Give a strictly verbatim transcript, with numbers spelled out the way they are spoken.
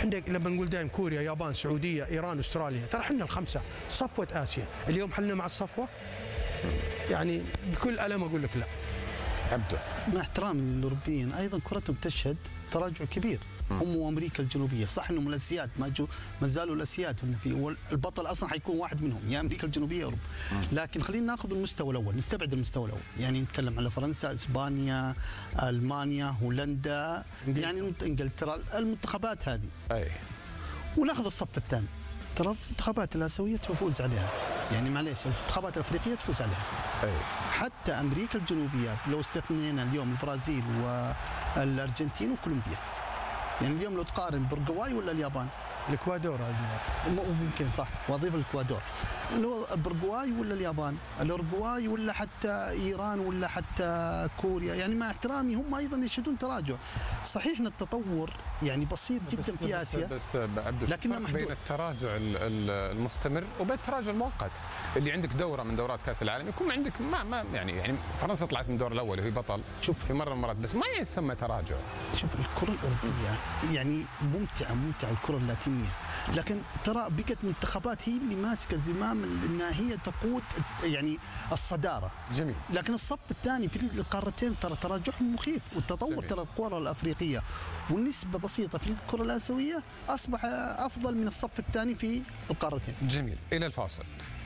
احنا لما نقول دائما كوريا، يابان، السعوديه، ايران، استراليا، ترى احنا الخمسه صفوه اسيا. اليوم حلنا مع الصفوه، يعني بكل ألم اقول لك لا. عبده، مع احترامي للاوروبيين ايضا كرتهم تشهد تراجع كبير. هم وامريكا الجنوبيه، صح انهم الاسياد ما جو ما زالوا الاسياد هم فيه، والبطل اصلا حيكون واحد منهم يا امريكا الجنوبيه يا اوروبا. لكن خلينا ناخذ المستوى الاول، نستبعد المستوى الاول، يعني نتكلم على فرنسا، اسبانيا، المانيا، هولندا، يعني انجلترا، المنتخبات هذه. اي وناخذ الصف الثاني، ترى المنتخبات الاسيويه تفوز عليها، يعني معليش المنتخبات الافريقيه تفوز عليها. أي. حتى امريكا الجنوبيه لو استثنينا اليوم البرازيل والارجنتين وكولومبيا، يعني اليوم لو تقارن برغواي ولا اليابان؟ الاكوادور ممكن صح، واضيف الاكوادور. لو برغواي ولا اليابان؟ الاورغواي ولا حتى ايران ولا حتى كوريا؟ يعني مع احترامي هم ايضا يشهدون تراجع. صحيح ان التطور يعني بسيط جدا في اسيا، بس عبد لكنه محدود بين التراجع المستمر وبين التراجع المؤقت. اللي عندك دوره من دورات كاس العالم يكون عندك ما ما يعني يعني فرنسا طلعت من الدور الاول وهي بطل، شوف في مره من المرات، بس ما يسمى تراجع. شوف الكره الاوروبيه يعني ممتعه ممتعه الكره اللاتينيه، لكن ترى بقت منتخبات هي اللي ماسكه زمام انها هي تقود يعني الصداره. جميل. لكن الصف الثاني في القارتين ترى تراجعهم مخيف، والتطور جميل. ترى الكره الافريقيه والنسبه بسيطه في الكره الاسيويه اصبح افضل من الصف الثاني في القارتين. جميل. الى الفاصل.